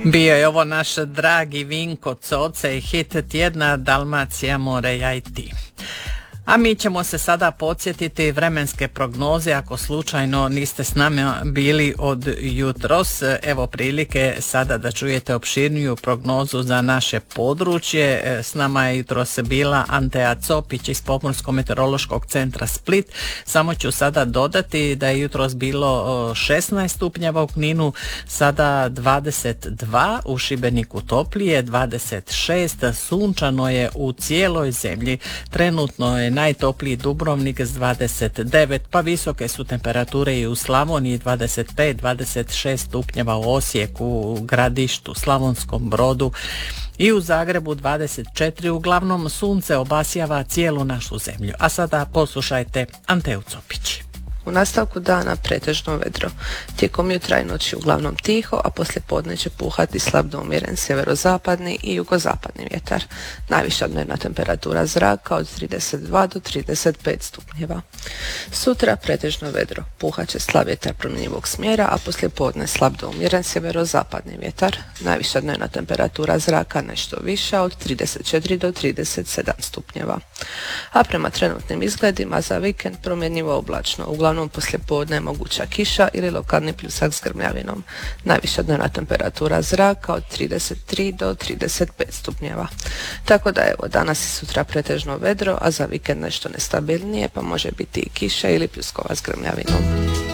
Bio je ovo naš dragi Vinko Coce i hit tjedna Dalmacija, more, ja i ti. A mi ćemo se sada podsjetiti vremenske prognoze ako slučajno niste s nama bili od jutros. Evo prilike sada da čujete opširniju prognozu za naše područje. S nama je jutros bila Antea Copić iz Pomorsko-meteorološkog centra Split. Samo ću sada dodati da je jutros bilo 16 stupnjeva u Kninu, sada 22, u Šibeniku toplije, 26, sunčano je u cijeloj zemlji. Trenutno je najtopliji Dubrovnik s 29, pa visoke su temperature i u Slavoniji 25, 26 stupnjeva u Osijeku, Gradištu, Slavonskom Brodu i u Zagrebu 24. Uglavnom sunce obasjava cijelu našu zemlju. A sada poslušajte Anteu Copić. U nastavku dana pretežno vedro. Tijekom jutra i noći uglavnom tiho, a poslije podne će puhati slab do umjeren sjeverozapadni i jugozapadni vjetar. Najviša dnevna temperatura zraka od 32 do 35 stupnjeva. Sutra pretežno vedro. Puhat će slab vjetar promjenjivog smjera, a poslije podne slab do umjeren sjeverozapadni vjetar. Najviša dnevna temperatura zraka nešto viša od 34 do 37 stupnjeva. A prema trenutnim izgledima za vikend promjenjivo oblačno. Uglavnom poslije podne moguća kiša ili lokalni pljusak s grmljavinom. Najviša dnevna temperatura zraka od 33 do 35 stupnjeva. Tako da evo, danas i sutra pretežno vedro, a za vikend nešto nestabilnije, pa može biti i kiša ili pljuskova s grmljavinom.